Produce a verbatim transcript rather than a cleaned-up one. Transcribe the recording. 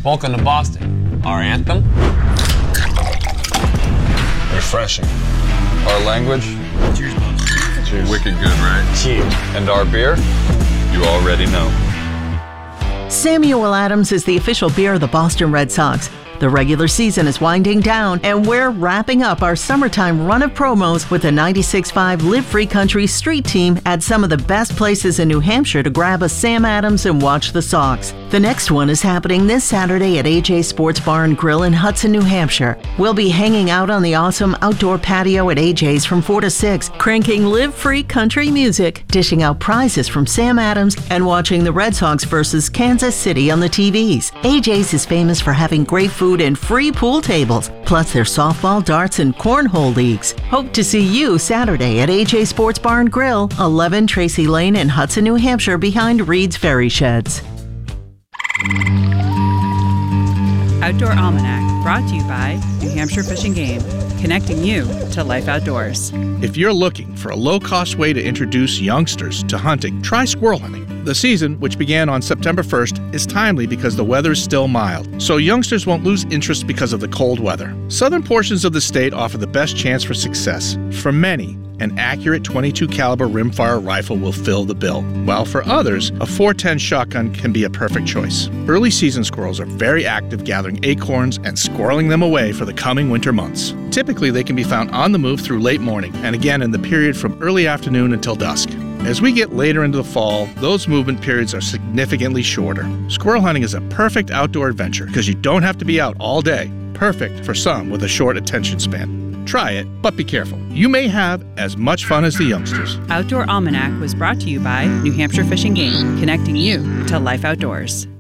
Welcome to Boston. Our anthem? Refreshing. Our language? Cheers, Boston. Cheers. Wicked good, right? Cheers. And our beer? You already know. Samuel Adams is the official beer of the Boston Red Sox. The regular season is winding down, and we're wrapping up our summertime run of promos with the ninety-six point five Live Free Country Street Team at some of the best places in New Hampshire to grab a Sam Adams and watch the Sox. The next one is happening this Saturday at A J's Sports Bar and Grill in Hudson, New Hampshire. We'll be hanging out on the awesome outdoor patio at A J's from four to six, cranking Live Free Country music, dishing out prizes from Sam Adams, and watching the Red Sox versus Kansas City on the T Vs. A J's is famous for having great food and free pool tables, plus their softball, darts, and cornhole leagues. Hope to see you Saturday at A J Sports Bar and Grill, eleven Tracy Lane in Hudson, New Hampshire, behind Reed's Ferry Sheds. Outdoor Almanac, brought to you by New Hampshire Fish and Game, connecting you to life outdoors. If you're looking for a low-cost way to introduce youngsters to hunting, try squirrel hunting. The season, which began on September first, is timely because the weather is still mild, so youngsters won't lose interest because of the cold weather. Southern portions of the state offer the best chance for success. For many, an accurate twenty-two caliber rimfire rifle will fill the bill, while for others, a four ten shotgun can be a perfect choice. Early season squirrels are very active gathering acorns and squirreling them away for the coming winter months. Typically, they can be found on the move through late morning, and again in the period from early afternoon until dusk. As we get later into the fall, those movement periods are significantly shorter. Squirrel hunting is a perfect outdoor adventure because you don't have to be out all day, perfect for some with a short attention span. Try it, but be careful. You may have as much fun as the youngsters. Outdoor Almanac was brought to you by New Hampshire Fish and Game, connecting you to life outdoors.